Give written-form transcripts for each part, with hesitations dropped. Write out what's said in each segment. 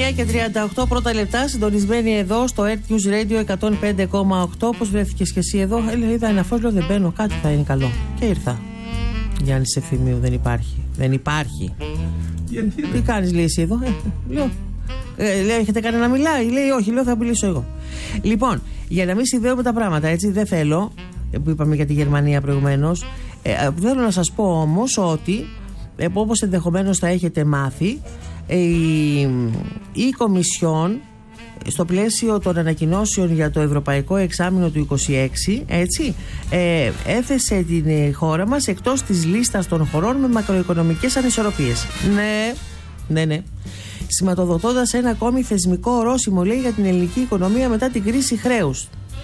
και 38 πρώτα λεπτά, συντονισμένοι εδώ στο Earth News Radio 105,8. Πώς βρέθηκες και εσύ εδώ? Είδα ένα φως, λέω δεν μπαίνω, κάτι θα είναι καλό. Και ήρθα. Γιάννης Ευθυμίου, δεν υπάρχει. Δεν υπάρχει. Τι κάνεις, λέει εσύ εδώ? Λέω. Λέει, έχετε κανένα να μιλάει? Λέει, όχι, λέω, θα μιλήσω εγώ. Λοιπόν, για να μην συνδέουμε τα πράγματα, έτσι, δεν θέλω, που είπαμε για τη Γερμανία προηγουμένως, θέλω να σας πω όμως ότι, όπως ενδεχομένως θα έχετε μάθει, η Κομισιόν στο πλαίσιο των ανακοινώσεων για το Ευρωπαϊκό Εξάμηνο του 26, έτσι, έθεσε την χώρα μας εκτός της λίστας των χωρών με μακροοικονομικές ανισορροπίες. Ναι. Σηματοδοτώντας ένα ακόμη θεσμικό ορόσημο, λέει, για την ελληνική οικονομία μετά την κρίση χρέους.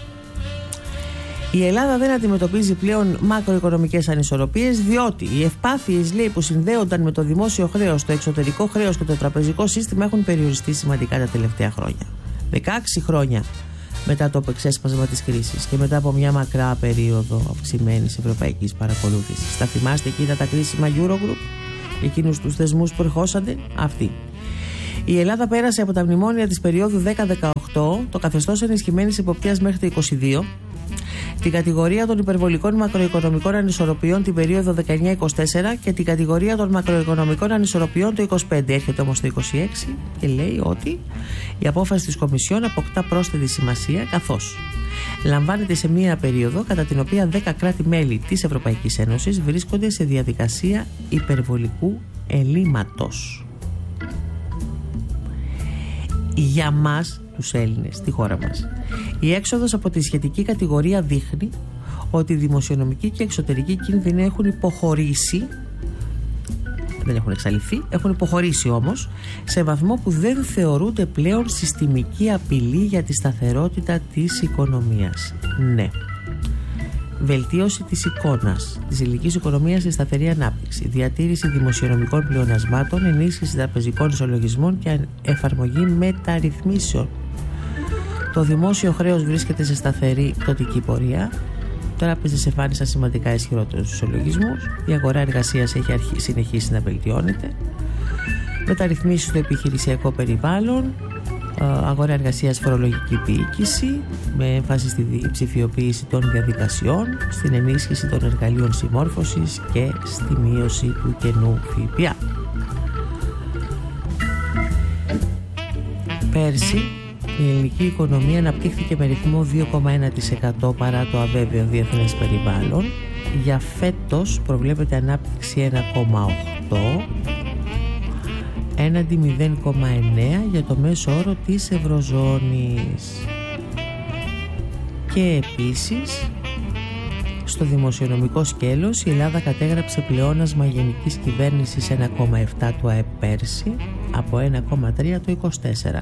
Η Ελλάδα δεν αντιμετωπίζει πλέον μακροοικονομικές ανισορροπίες, διότι οι ευπάθειες, λέει, που συνδέονταν με το δημόσιο χρέος, το εξωτερικό χρέος και το τραπεζικό σύστημα έχουν περιοριστεί σημαντικά τα τελευταία χρόνια. 16 χρόνια μετά το ξέσπασμα της κρίσης και μετά από μια μακρά περίοδο αυξημένης ευρωπαϊκής παρακολούθησης. Θα θυμάστε εκείνα τα κρίσιμα Eurogroup, εκείνους τους θεσμούς που ερχόσανται? Αυτοί. Η Ελλάδα πέρασε από τα μνημόνια της περίοδου 10-18, το καθεστώς ενισχυμένης εποπτείας μέχρι το 22, την κατηγορία των υπερβολικών μακροοικονομικών ανισορροπιών την περίοδο 19-24 και την κατηγορία των μακροοικονομικών ανισορροπιών το 25. Έρχεται όμως το 26 και λέει ότι η απόφαση της Κομισιόν αποκτά πρόσθετη σημασία, καθώς λαμβάνεται σε μία περίοδο κατά την οποία 10 κράτη-μέλη της Ευρωπαϊκής Ένωσης βρίσκονται σε διαδικασία υπερβολικού ελλείμματος. Για μας, τους Έλληνες, στη χώρα μας, η έξοδος από τη σχετική κατηγορία δείχνει ότι οι δημοσιονομικοί και εξωτερικοί κίνδυνοι έχουν υποχωρήσει, δεν έχουν εξαλειφθεί, έχουν υποχωρήσει όμως σε βαθμό που δεν θεωρούνται πλέον συστημική απειλή για τη σταθερότητα της οικονομίας. Ναι. Βελτίωση της εικόνας της ελληνικής οικονομίας σε σταθερή ανάπτυξη, διατήρηση δημοσιονομικών πλεονασμάτων, ενίσχυση τραπεζικών ισολογισμών και εφαρμογή μεταρρυθμίσεων. Το δημόσιο χρέος βρίσκεται σε σταθερή πτωτική πορεία. Οι τράπεζες εμφάνισαν σημαντικά ισχυρότερους ισολογισμούς. Η αγορά εργασίας έχει συνεχίσει να βελτιώνεται. Μεταρρυθμίσεις στο επιχειρησιακό περιβάλλον. Αγορά εργασίας, φορολογική διοίκηση, με έμφαση στη ψηφιοποίηση των διαδικασιών, στην ενίσχυση των εργαλείων συμμόρφωσης και στη μείωση του κενού ΦΠΑ. Πέρσι η ελληνική οικονομία αναπτύχθηκε με ρυθμό 2,1% παρά το αβέβαιο διεθνές περιβάλλον. Για φέτος προβλέπεται ανάπτυξη 1,8% έναντι 0,9 για το μέσο όρο της Ευρωζώνης. Και επίσης στο δημοσιονομικό σκέλος η Ελλάδα κατέγραψε πλεόνασμα γενικής κυβέρνησης 1,7 του ΑΕΠ πέρσι από 1,3 το 24.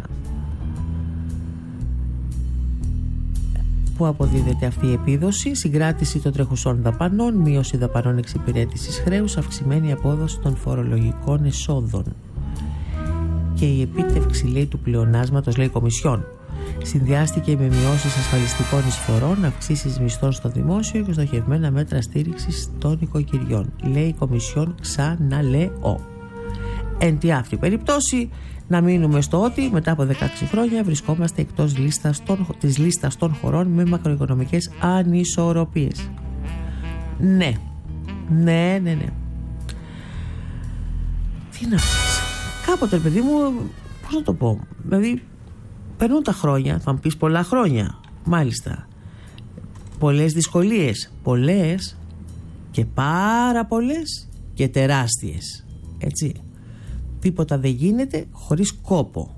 Που αποδίδεται αυτή η επίδοση? Συγκράτηση των τρεχουσών δαπανών, μείωση δαπανών εξυπηρέτησης χρέους, αυξημένη απόδοση των φορολογικών εσόδων. Και η επίτευξη, λέει, του πλεονάσματος, λέει η Κομισιόν, συνδυάστηκε με μειώσεις ασφαλιστικών εισφορών, αυξήσεις μισθών στο δημόσιο και στοχευμένα μέτρα στήριξης των οικοκυριών. Λέει η Κομισιόν, ξαναλέω. Εν τη αυτή περιπτώσει, να μείνουμε στο ότι μετά από 16 χρόνια βρισκόμαστε εκτός της λίστας των χωρών με μακροοικονομικές ανισορροπίες. Ναι. Τι να πεις? Κάποτε, παιδί μου, πώς να το πω, δηλαδή περνούν τα χρόνια, θα μου πεις πολλά χρόνια, μάλιστα, πολλές δυσκολίες, πολλές και πάρα πολλές και τεράστιες, έτσι. Τίποτα δεν γίνεται χωρίς κόπο.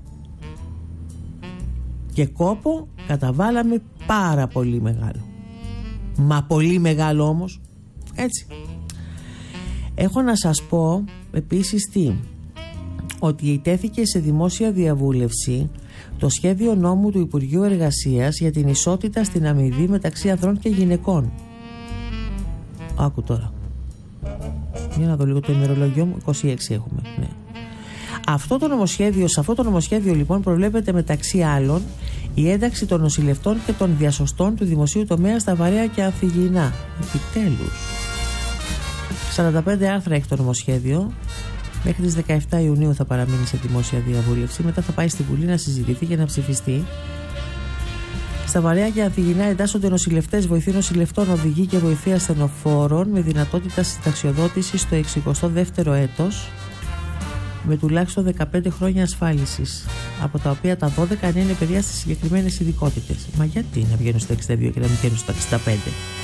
Και κόπο καταβάλαμε πάρα πολύ μεγάλο. Μα πολύ μεγάλο όμως, έτσι. Έχω να σας πω επίσης ότι τέθηκε σε δημόσια διαβούλευση το σχέδιο νόμου του Υπουργείου Εργασίας για την ισότητα στην αμοιβή μεταξύ ανδρών και γυναικών. Άκου τώρα. Για να δω λίγο το ημερολόγιο μου. 26 έχουμε, ναι. Σε αυτό το νομοσχέδιο λοιπόν προβλέπεται μεταξύ άλλων η ένταξη των νοσηλευτών και των διασωστών του δημοσίου τομέα στα βαρέα και ανθυγιεινά. Επιτέλους. 45 άρθρα έχει το νομοσχέδιο Μέχρι τις 17 Ιουνίου θα παραμείνει σε δημόσια διαβούλευση. Μετά θα πάει στη Βουλή να συζητηθεί και να ψηφιστεί. Στα Βαρέα και Ανθυγινά εντάσσονται νοσηλευτές, βοηθοί νοσηλευτών, οδηγοί και βοηθοί ασθενοφόρων με δυνατότητα συνταξιοδότηση στο 62ο έτος, με τουλάχιστον 15 χρόνια ασφάλισης, από τα οποία τα 12 είναι παιδιά στις συγκεκριμένες ειδικότητες. Μα γιατί να βγαίνουν στα 62 και να μην βγαίνουν στα 65?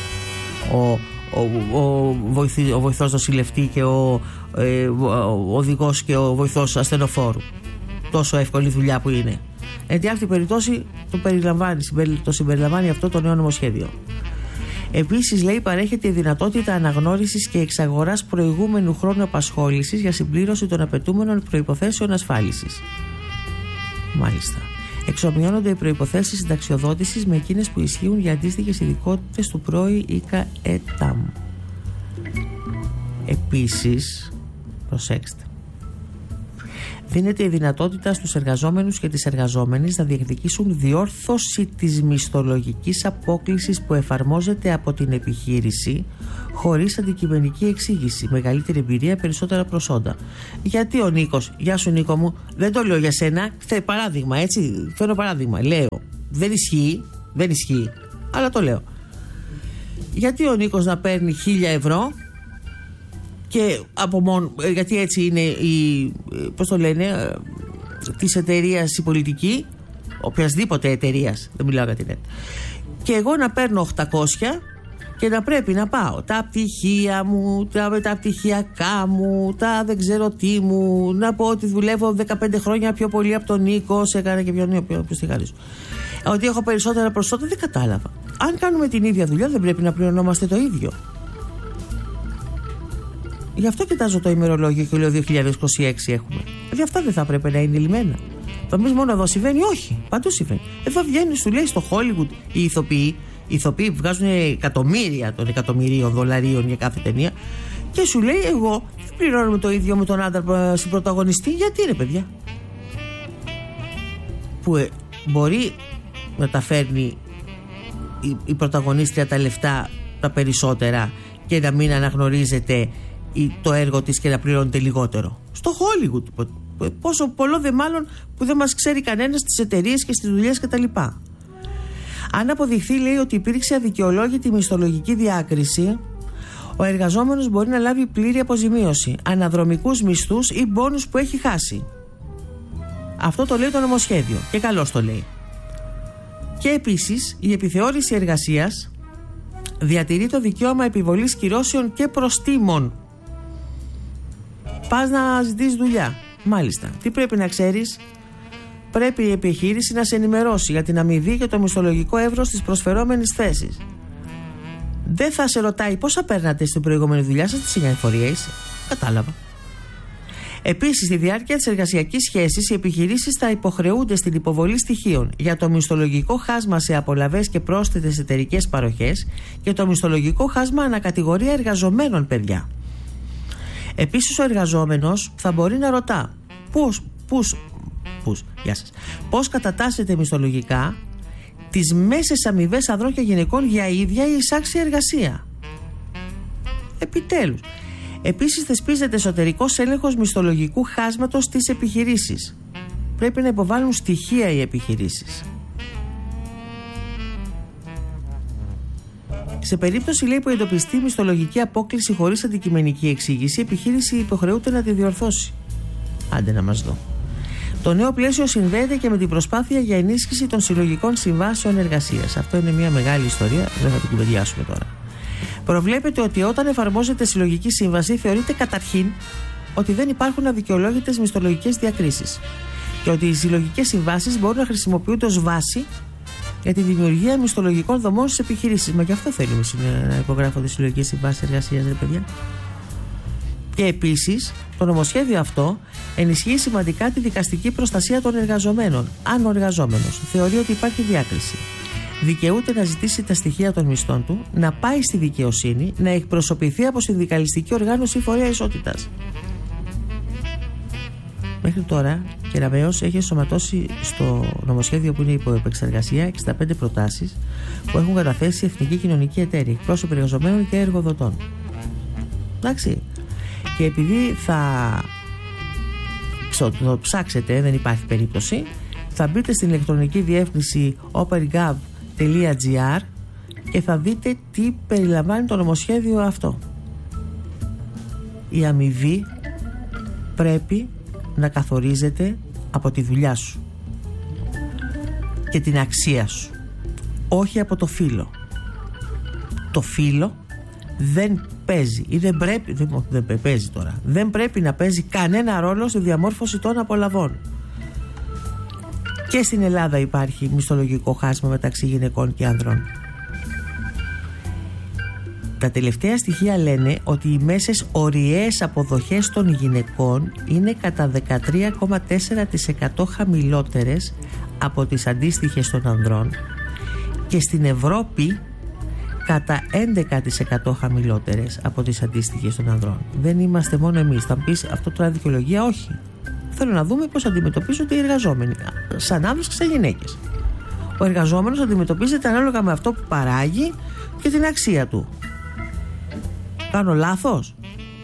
Ο βοηθός νοσηλευτή και ο οδηγός και ο βοηθός ασθενοφόρου. Τόσο εύκολη δουλειά που είναι. Εν αυτή περιπτώσει το συμπεριλαμβάνει αυτό το νέο νομοσχέδιο. Επίσης, λέει, παρέχεται η δυνατότητα αναγνώρισης και εξαγοράς προηγούμενου χρόνου απασχόλησης για συμπλήρωση των απαιτούμενων προϋποθέσεων ασφάλισης. Μάλιστα. Εξομοιώνονται οι προϋποθέσεις συνταξιοδότησης με εκείνες που ισχύουν για αντίστοιχες ειδικότητες του ΠΡΟΗ ΙΚΑ ΕΤΑΜ. Επίσης, προσέξτε, δίνεται η δυνατότητα στους εργαζόμενους και τις εργαζόμενες να διεκδικήσουν διόρθωση της μισθολογικής απόκλησης που εφαρμόζεται από την επιχείρηση χωρίς αντικειμενική εξήγηση, μεγαλύτερη εμπειρία, περισσότερα προσόντα. Γιατί ο Νίκος, γεια σου Νίκο μου, δεν το λέω για σένα, παράδειγμα, έτσι, φέρω παράδειγμα, λέω, δεν ισχύει, αλλά το λέω. Γιατί ο Νίκος να παίρνει 1.000 ευρώ και γιατί έτσι είναι της εταιρείας η πολιτική, οποιασδήποτε εταιρείας, δεν μιλάω για την ΕΤ, και εγώ να παίρνω 800 και να πρέπει να πάω τα πτυχία μου, τα πτυχιακά μου, τα δεν ξέρω τι μου, να πω ότι δουλεύω 15 χρόνια πιο πολύ από τον Νίκο, σε έκανα και ποιος τη χαρίζω, ότι έχω περισσότερα προσόντα, δεν κατάλαβα. Αν κάνουμε την ίδια δουλειά δεν πρέπει να πληρωνόμαστε το ίδιο? Γι' αυτό κοιτάζω το ημερολόγιο και λέω 2026 έχουμε. Δηλαδή αυτά δεν θα πρέπει να είναι λυμμένα? Το εμείς μόνο εδώ συμβαίνει? Όχι, παντού συμβαίνει. Εδώ βγαίνει, σου λέει, στο Hollywood οι ηθοποιοί που βγάζουν εκατομμύρια των εκατομμυρίων δολαρίων για κάθε ταινία, και σου λέει, εγώ δεν πληρώνουμε το ίδιο με τον άντρα συμπρωταγωνιστή. Γιατί ρε παιδιά? Που μπορεί να τα φέρνει η πρωταγωνίστρια τα λεφτά τα περισσότερα και να μην αναγνωρίζεται το έργο της και να πληρώνεται λιγότερο. Στο Hollywood, πόσο πολλό δε μάλλον που δεν μας ξέρει κανένας στις εταιρείες και στις δουλειές κτλ. Αν αποδειχθεί, λέει, ότι υπήρξε αδικαιολόγητη μισθολογική διάκριση, ο εργαζόμενος μπορεί να λάβει πλήρη αποζημίωση, αναδρομικούς μισθούς ή μπόνους που έχει χάσει. Αυτό το λέει το νομοσχέδιο και καλώς το λέει. Και επίσης η επιθεώρηση εργασίας διατηρεί το δικαίωμα επιβολής κυρώσεων και προστίμων. Πας να ζητήσεις δουλειά. Μάλιστα. Τι πρέπει να ξέρεις? Πρέπει η επιχείρηση να σε ενημερώσει για την αμοιβή και το μισθολογικό εύρος της προσφερόμενης θέσης. Δεν θα σε ρωτάει πόσα παίρνατε στην προηγούμενη δουλειά σας, τι συνεφορία είσαι. Κατάλαβα. Επίσης, στη διάρκεια της εργασιακής σχέσης, οι επιχειρήσεις θα υποχρεούνται στην υποβολή στοιχείων για το μισθολογικό χάσμα σε απολαβές και πρόσθετες εταιρικές παροχές και το μισθολογικό χάσμα ανακατηγορία εργαζομένων, παιδιά. Επίσης, ο εργαζόμενος θα μπορεί να ρωτά πώς κατατάσσεται μισθολογικά τις μέσες αμοιβές ανδρών και γυναικών για ίδια ή εισάξια εργασία. Επιτέλους. Επίσης, θεσπίζεται εσωτερικός έλεγχος μισθολογικού χάσματος στις επιχειρήσεις. Πρέπει να υποβάλουν στοιχεία οι επιχειρήσεις. Σε περίπτωση, λέει, που εντοπιστεί μισθολογική απόκλιση χωρίς αντικειμενική εξήγηση, η επιχείρηση υποχρεούται να τη διορθώσει. Άντε να μας δω. Το νέο πλαίσιο συνδέεται και με την προσπάθεια για ενίσχυση των συλλογικών συμβάσεων εργασίας. Αυτό είναι μια μεγάλη ιστορία, δεν θα την κουβεντιάσουμε τώρα. Προβλέπεται ότι όταν εφαρμόζεται συλλογική σύμβαση, θεωρείται καταρχήν ότι δεν υπάρχουν αδικαιολόγητες μισθολογικές διακρίσεις και ότι οι συλλογικές συμβάσεις μπορούν να χρησιμοποιούνται ως βάση για τη δημιουργία μισθολογικών δομών στις επιχειρήσεις. Μα γι' αυτό θέλουμε να υπογράφονται συλλογικές συμβάσεις εργασίας, ρε παιδιά. Και επίσης, το νομοσχέδιο αυτό ενισχύει σημαντικά τη δικαστική προστασία των εργαζομένων. Αν ο εργαζόμενος θεωρεί ότι υπάρχει διάκριση, δικαιούται να ζητήσει τα στοιχεία των μισθών του, να πάει στη δικαιοσύνη, να εκπροσωπηθεί από συνδικαλιστική οργάνωση ή φορέα ισότητας. Μέχρι τώρα, Κεραμέως έχει ενσωματώσει στο νομοσχέδιο που είναι υπό επεξεργασία 65 προτάσεις που έχουν καταθέσει εθνική κοινωνική εταίροι, εκπρόσωποι εργαζομένων και εργοδοτών. Εντάξει. Και επειδή θα το ψάξετε, δεν υπάρχει περίπτωση. Θα μπείτε στην ηλεκτρονική διεύθυνση opergov.gr και θα δείτε τι περιλαμβάνει το νομοσχέδιο αυτό. Η αμοιβή πρέπει να καθορίζεται από τη δουλειά σου και την αξία σου, όχι από το φύλο. Το φύλο δεν παίζει ή δεν παίζει τώρα. Δεν πρέπει να παίζει κανένα ρόλο στη διαμόρφωση των απολαβών. Και στην Ελλάδα υπάρχει μισθολογικό χάσμα μεταξύ γυναικών και ανδρών. Τα τελευταία στοιχεία λένε ότι οι μέσες ωριαίες αποδοχές των γυναικών είναι κατά 13,4% χαμηλότερες από τις αντίστοιχες των ανδρών και στην Ευρώπη κατά 11% χαμηλότερες από τις αντίστοιχες των ανδρών. Δεν είμαστε μόνο εμείς. Θα πεις αυτό τώρα δικαιολογία? Όχι. Θέλω να δούμε πώς αντιμετωπίζονται οι εργαζόμενοι, σαν άνδρες και σαν γυναίκες. Ο εργαζόμενος αντιμετωπίζεται ανάλογα με αυτό που παράγει και την αξία του. Κάνω λάθος?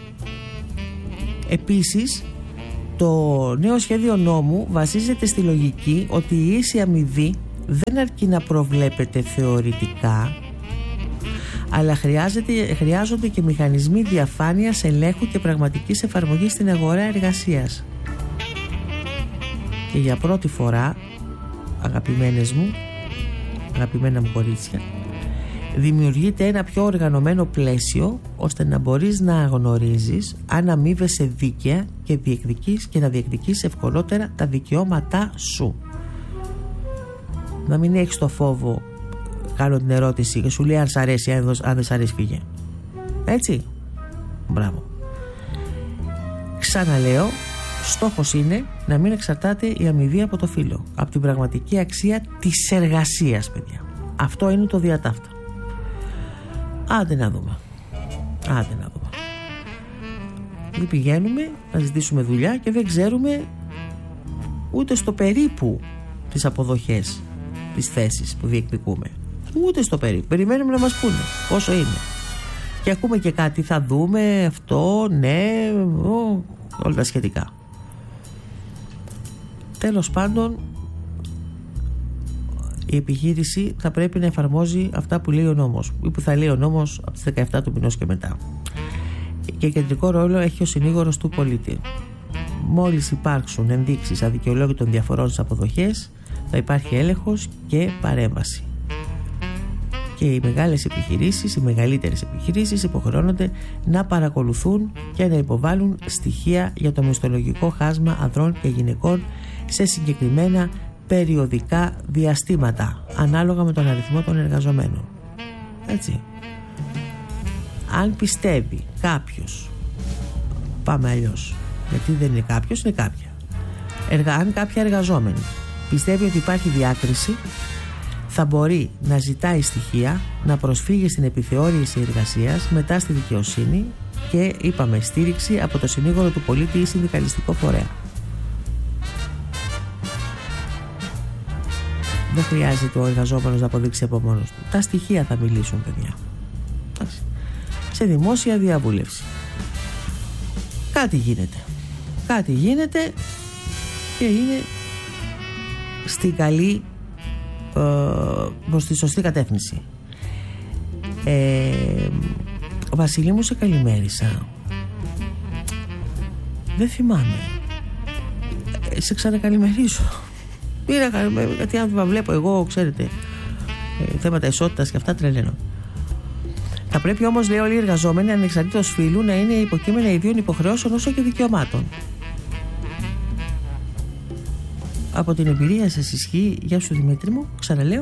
Επίσης, το νέο σχέδιο νόμου βασίζεται στη λογική ότι η ίση αμοιβή δεν αρκεί να προβλέπεται θεωρητικά, αλλά χρειάζονται και μηχανισμοί διαφάνειας, ελέγχου και πραγματικής εφαρμογής στην αγορά εργασίας. Και για πρώτη φορά, αγαπημένα μου κορίτσια, δημιουργείται ένα πιο οργανωμένο πλαίσιο ώστε να μπορείς να γνωρίζεις αν αμείβεσαι δίκαια και να διεκδικείς ευκολότερα τα δικαιώματά σου. Να μην έχεις το φόβο, κάνω την ερώτηση και σου λέει αν σ' αρέσει, αν δεν σ' αρέσει φύγε. Έτσι. Μπράβο. Ξαναλέω, στόχος είναι να μην εξαρτάται η αμοιβή από το φύλο, από την πραγματική αξία της εργασίας, παιδιά. Αυτό είναι το διατάφτα. Άντε να δούμε. Δεν πηγαίνουμε να ζητήσουμε δουλειά και δεν ξέρουμε ούτε στο περίπου τις αποδοχές, τις θέσεις που διεκδικούμε. Ούτε στο περίπου. Περιμένουμε να μας πούνε πόσο είναι. Και ακούμε και κάτι, θα δούμε αυτό, ναι, όλα τα σχετικά. Τέλος πάντων, η επιχείρηση θα πρέπει να εφαρμόζει αυτά που λέει ο νόμος ή που θα λέει ο νόμος από τις 17 του μηνός και μετά. Και κεντρικό ρόλο έχει ο συνήγορος του πολίτη. Μόλις υπάρξουν ενδείξεις αδικαιολόγητων διαφορών στις αποδοχές, θα υπάρχει έλεγχος και παρέμβαση. Και οι μεγαλύτερες επιχειρήσεις υποχρεώνονται να παρακολουθούν και να υποβάλουν στοιχεία για το μισθολογικό χάσμα ανδρών και γυναικών σε συγκεκριμένα περιοδικά διαστήματα, ανάλογα με τον αριθμό των εργαζομένων. Έτσι. Αν πιστεύει κάποιος, πάμε αλλιώς, γιατί δεν είναι κάποιος, είναι κάποια. Αν κάποια εργαζόμενη πιστεύει ότι υπάρχει διάκριση, θα μπορεί να ζητάει στοιχεία, να προσφύγει στην επιθεώρηση εργασίας, μετά στη δικαιοσύνη και, είπαμε, στήριξη από το συνήγορο του πολίτη ή συνδικαλιστικό φορέα. Δεν χρειάζεται ο εργαζόμενος να αποδείξει από μόνος του. Τα στοιχεία θα μιλήσουν, παιδιά. Σε δημόσια διαβούλευση. Κάτι γίνεται και είναι στην καλή, προς τη σωστή κατεύθυνση. Βασίλη μου, σε καλημέρισα. Δεν θυμάμαι. Σε ξανακαλημερίζω. Πήρα γιατί αν βλέπω εγώ, ξέρετε, θέματα ισότητας και αυτά τρελαίνω. Θα πρέπει όμως, λέει, όλοι οι εργαζόμενοι ανεξαρτήτως φύλου να είναι υποκείμενα ιδίων υποχρεώσεων όσο και δικαιωμάτων. Από την εμπειρία σας ισχύει? Γεια σου Δημήτρη μου, ξαναλέω.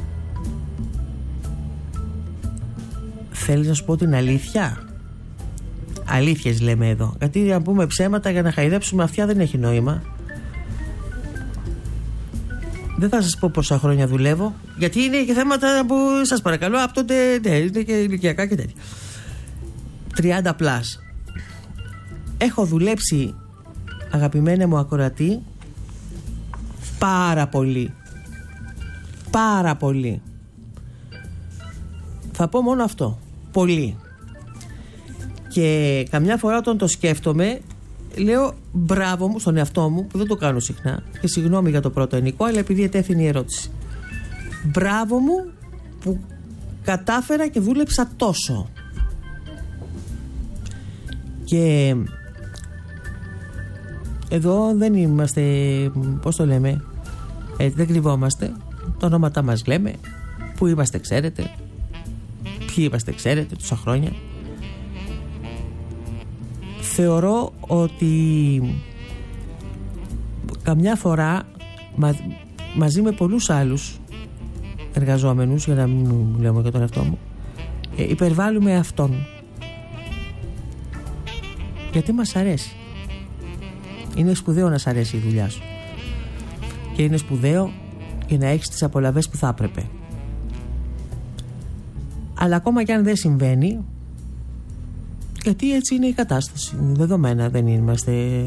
Θέλεις να σου πω την αλήθεια? Αλήθειες λέμε εδώ. Γιατί να πούμε ψέματα για να χαϊδέψουμε αυτιά δεν έχει νόημα. Δεν θα σας πω πόσα χρόνια δουλεύω, γιατί είναι και θέματα που σας παρακαλώ από τότε, ναι, είναι και ηλικιακά και τέτοια. 30 πλάς. Έχω δουλέψει, αγαπημένα μου ακροατή, πάρα πολύ. Θα πω μόνο αυτό. Πολύ. Και καμιά φορά όταν το σκέφτομαι, λέω μπράβο μου στον εαυτό μου, που δεν το κάνω συχνά, και συγγνώμη για το πρώτο ενικό, αλλά επειδή ετέθηνε η ερώτηση. Μπράβο μου που κατάφερα και δούλεψα τόσο. Και εδώ δεν είμαστε, πώς το λέμε, δεν κρυβόμαστε. Τα ονόματά μας λέμε. Πού είμαστε ξέρετε. Ποιοι είμαστε ξέρετε τόσα χρόνια. Θεωρώ ότι καμιά φορά μαζί με πολλούς άλλους εργαζόμενους, για να μην μιλάμε για τον εαυτό μου, υπερβάλλουμε αυτόν. Γιατί μας αρέσει. Είναι σπουδαίο να σ' αρέσει η δουλειά σου. Και είναι σπουδαίο και να έχεις τις απολαβές που θα έπρεπε. Αλλά ακόμα και αν δεν συμβαίνει, γιατί έτσι είναι η κατάσταση, δεδομένα, δεν είμαστε.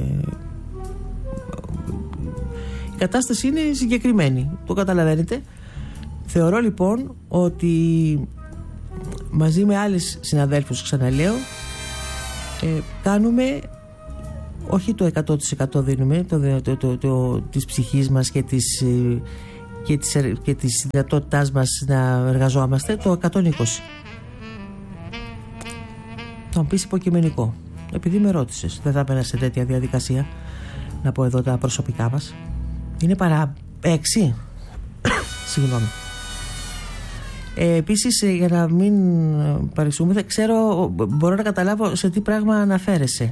Η κατάσταση είναι συγκεκριμένη, το καταλαβαίνετε. Θεωρώ λοιπόν ότι μαζί με άλλες συναδέλφους, ξαναλέω, κάνουμε, όχι το 100% δίνουμε της ψυχής μας και της δυνατότητάς μας να εργαζόμαστε, το 120. Θα μου πεις υποκειμενικό. Επειδή με ρώτησες, δεν θα έπαινα σε τέτοια διαδικασία να πω εδώ τα προσωπικά μας. Είναι παρά 6. Συγγνώμη. Επίσης, για να μην παρεξηγούμε, ξέρω, μπορώ να καταλάβω σε τι πράγμα αναφέρεσαι.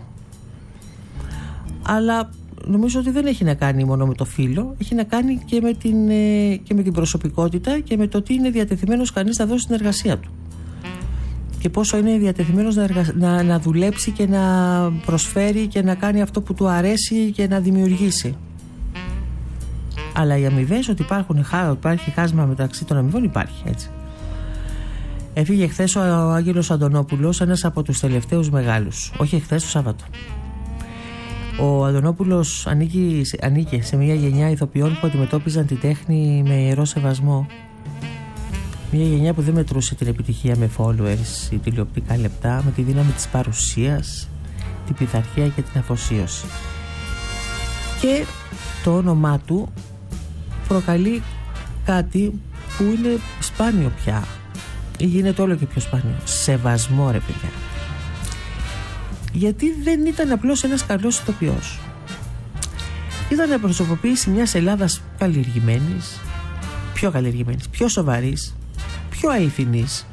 Αλλά νομίζω ότι δεν έχει να κάνει μόνο με το φύλο, έχει να κάνει και με την προσωπικότητα και με το τι είναι διατεθειμένος κανείς να δώσει στην εργασία του. Και πόσο είναι διατεθειμένος να δουλέψει και να προσφέρει και να κάνει αυτό που του αρέσει και να δημιουργήσει. Αλλά οι αμοιβές, ότι υπάρχει χάσμα μεταξύ των αμοιβών, υπάρχει, έτσι. Έφυγε χθες ο Άγγελος Αντωνόπουλος, ένας από τους τελευταίους μεγάλους. Όχι χθες, το Σάββατο. Ο Αντωνόπουλος ανήκε σε μια γενιά ηθοποιών που αντιμετώπιζαν τη τέχνη με ιερό σεβασμό. Μια γενιά που δεν μετρούσε την επιτυχία με followers ή τηλεοπτικά λεπτά, με τη δύναμη της παρουσίας, την πειθαρχία και την αφοσίωση. Και το όνομά του προκαλεί κάτι που είναι σπάνιο πια, ή γίνεται όλο και πιο σπάνιο. Σεβασμό, ρε παιδιά. Γιατί δεν ήταν απλώς ένας καλός ηθοποιός. Ήταν προσωποποίηση μιας Ελλάδας καλλιεργημένης, πιο καλλιεργημένης, πιο σοβαρής, πιο αληθινής.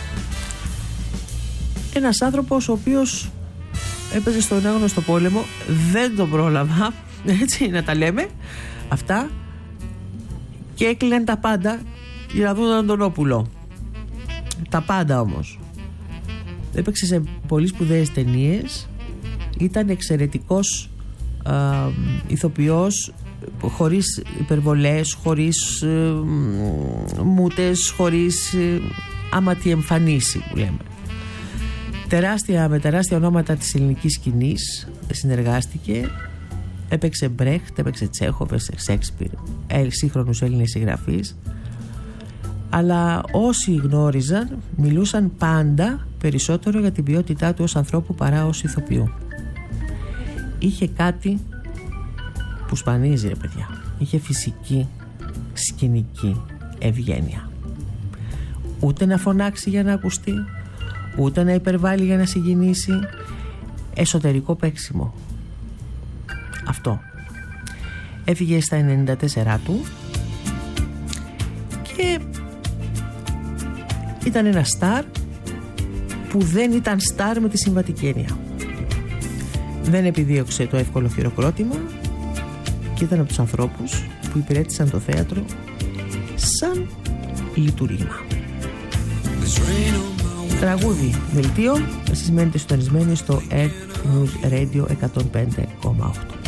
Ένας άνθρωπος ο οποίος έπαιζε στον άγνωστο πόλεμο, δεν τον πρόλαβα, έτσι να τα λέμε αυτά, και έκλειναν τα πάντα για να δουν τον Αντωνόπουλο. Τα πάντα όμως. Έπαιξε σε πολύ σπουδαίες ταινίες, ήταν εξαιρετικός ηθοποιός, χωρίς υπερβολές, χωρίς μούτες, χωρίς άματη εμφανίση που λέμε. Με τεράστια ονόματα της ελληνικής σκηνής συνεργάστηκε. Έπαιξε Μπρέχτ, έπαιξε Τσέχοβ, Σέξπιρ, σύγχρονους Έλληνες συγγραφείς. Αλλά όσοι γνώριζαν μιλούσαν πάντα περισσότερο για την ποιότητά του ως ανθρώπου παρά ως ηθοποιού. Είχε κάτι που σπανίζει, ρε παιδιά. Είχε φυσική, σκηνική ευγένεια. Ούτε να φωνάξει για να ακουστεί, ούτε να υπερβάλλει για να συγκινήσει. Εσωτερικό παίξιμο. Αυτό. Έφυγε στα 94 του και ήταν ένα στάρ που δεν ήταν στάρ με τη συμβατική έννοια. Δεν επιδίωξε το εύκολο χειροκρότημα και ήταν από τους ανθρώπους που υπηρέτησαν το θέατρο σαν λειτουργήμα. Τραγούδι δελτίο. Εσείς μένετε συντονισμένοι στο Earth News Radio 105,8.